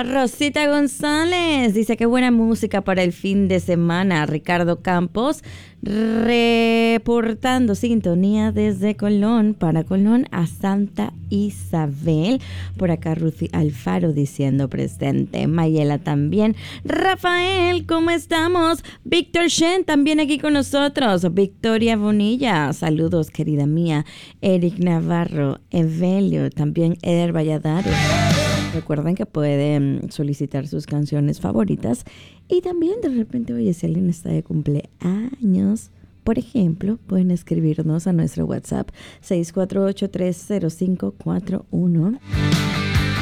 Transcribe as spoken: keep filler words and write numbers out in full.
Rosita González dice que buena música para el fin de semana. Ricardo Campos reportando sintonía desde Colón, para Colón a Santa Isabel. Por acá Ruthie Alfaro diciendo presente. Mayela también. Rafael, ¿cómo estamos? Víctor Shen también aquí con nosotros. Victoria Bonilla, saludos querida mía. Eric Navarro, Evelio, también Eder Valladares. Recuerden que pueden solicitar sus canciones favoritas y también de repente, oye, si alguien está de cumpleaños, por ejemplo, pueden escribirnos a nuestro WhatsApp seis cuatro ocho, tres cero cinco cuatro uno.